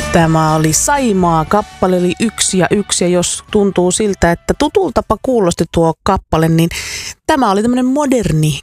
Tämä oli Saimaa, kappale oli 1 ja 1, ja jos tuntuu siltä, että tutultapa kuulosti tuo kappale, niin tämä oli tämmöinen moderni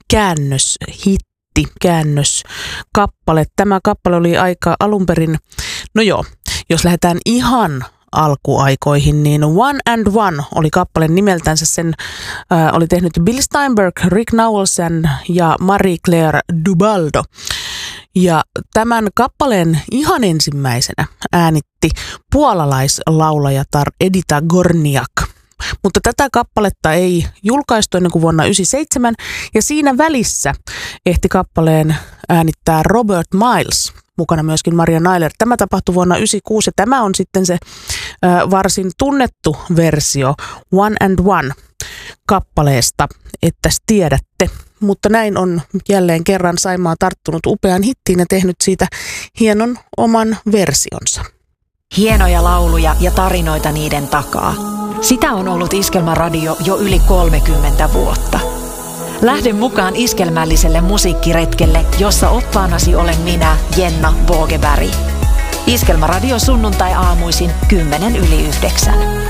käännöskappale. Tämä kappale oli aika alunperin, no joo, jos lähdetään ihan alkuaikoihin, niin One and One oli kappaleen nimeltänsä. Sen oli tehnyt Bill Steinberg, Rick Nowelsen ja Marie-Claire Dubaldo. Ja tämän kappaleen ihan ensimmäisenä äänitti puolalaislaulajatar Edita Gorniak. Mutta tätä kappaletta ei julkaistu ennen kuin vuonna 1997, ja siinä välissä ehti kappaleen äänittää Robert Miles, mukana myöskin Maria Nyler. Tämä tapahtui vuonna 1996, ja tämä on sitten se varsin tunnettu versio One and One kappaleesta, että tiedätte. Mutta näin on jälleen kerran Saimaa tarttunut upean hittiin ja tehnyt siitä hienon oman versionsa. Hienoja lauluja ja tarinoita niiden takaa. Sitä on ollut Iskelmäradio jo yli 30 vuotta. Lähde mukaan iskelmälliselle musiikkiretkelle, jossa oppaanasi olen minä, Jenna Vågeberg. Iskelmäradio sunnuntai-aamuisin 8:50.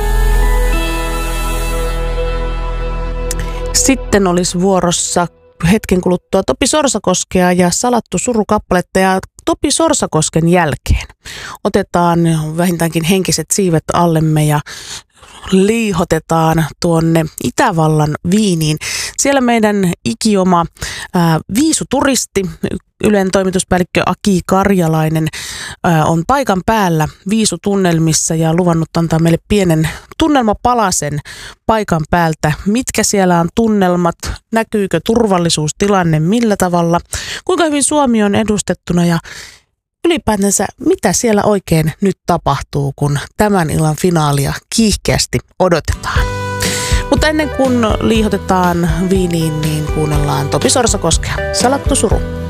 Sitten olisi vuorossa hetken kuluttua Topi Sorsakoskea ja Salattu suru-kappaletta, ja Topi Sorsakosken jälkeen otetaan vähintäänkin henkiset siivet allemme ja liihotetaan tuonne Itävallan Viiniin. Siellä meidän ikioma viisuturisti, Ylen toimituspäällikkö Aki Karjalainen on paikan päällä viisutunnelmissa ja luvannut antaa meille pienen tunnelmapalasen paikan päältä. Mitkä siellä on tunnelmat, näkyykö turvallisuustilanne, millä tavalla, kuinka hyvin Suomi on edustettuna ja ylipäätänsä mitä siellä oikein nyt tapahtuu, kun tämän illan finaalia kiihkeästi odotetaan. Mutta ennen kuin liihotetaan viiniin, niin kuunnellaan Topi Sorsakoskea, Salattu suru.